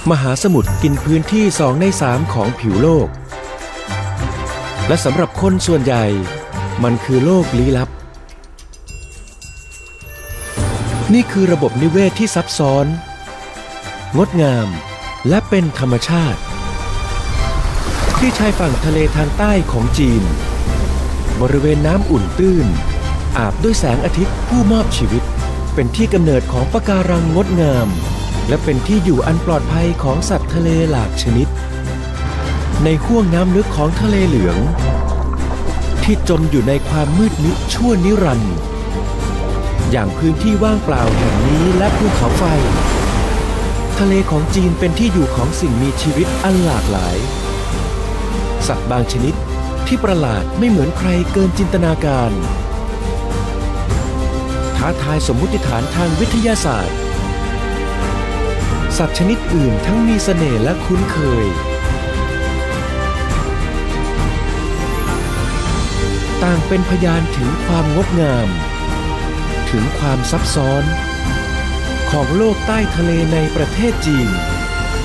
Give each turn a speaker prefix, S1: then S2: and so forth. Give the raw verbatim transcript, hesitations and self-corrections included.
S1: มหาสมุทรกินพื้นที่สองในสามของผิวโลกและสำหรับคนส่วนใหญ่มันคือโลกลี้ลับนี่คือระบบนิเวศที่ซับซ้อนงดงามและเป็นธรรมชาติที่ชายฝั่งทะเลทางใต้ของจีนบริเวณน้ำอุ่นตื้นอาบด้วยแสงอาทิตย์ผู้มอบชีวิตเป็นที่กำเนิดของปะการังงดงามและเป็นที่อยู่อันปลอดภัยของสัตว์ทะเลหลากชนิดในห้วงน้ำลึกของทะเลเหลืองที่จมอยู่ในความมืดมิดชั่วนิรันดร์อย่างพื้นที่ว่างเปล่าแห่งนี้และภูเขาไฟทะเลของจีนเป็นที่อยู่ของสิ่งมีชีวิตอันหลากหลายสัตว์บางชนิดที่ประหลาดไม่เหมือนใครเกินจินตนาการท้าทายสมมุติฐานทางวิทยาศาสตร์สัตว์ชนิดอื่นทั้งมีเสน่ห์และคุ้นเคยต่างเป็นพยานถึงความงดงามถึงความซับซ้อนของโลกใต้ทะเลในประเทศจีน